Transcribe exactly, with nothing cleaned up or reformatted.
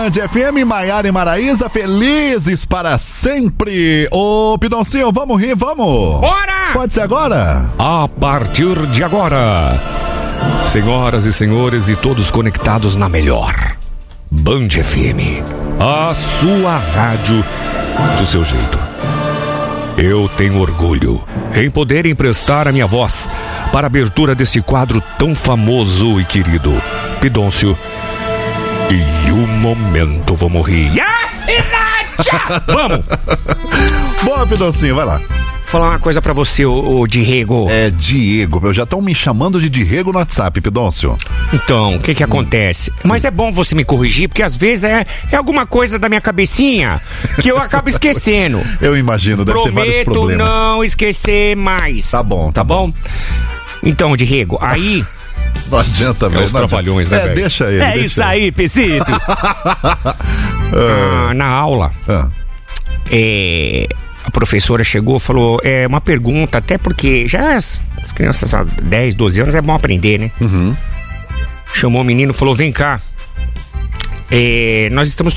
Band F M, Maiara e Maraísa, felizes para sempre. Ô, Pidoncinho, vamos rir, vamos? Bora! Pode ser agora? A partir de agora, senhoras e senhores e todos conectados na melhor Band F M, a sua rádio do seu jeito. Eu tenho orgulho em poder emprestar a minha voz para a abertura desse quadro tão famoso e querido, Pidoncio. E o momento vamos rir. Vamos! Boa, Pidoncinho, vai lá. Vou falar uma coisa pra você, ô, ô Diego. É Diego, já estão me chamando de Diego no WhatsApp, Pidoncio. Então, o que que acontece? Mas é bom você me corrigir, porque às vezes é, é alguma coisa da minha cabecinha que eu acabo esquecendo. Eu imagino, deve ter vários problemas. Prometo não esquecer mais. Tá bom, tá, tá bom. bom? Então, Diego, aí... Não adianta, velho. É os trapalhões, né, É, velho? deixa ele. É deixa isso ele. aí, Pesito. ah, na aula, Ah. é... a professora chegou e falou, é uma pergunta, até porque já as, as crianças há dez, doze anos é bom aprender, né? Uhum. Chamou o menino e falou, vem cá, é, nós estamos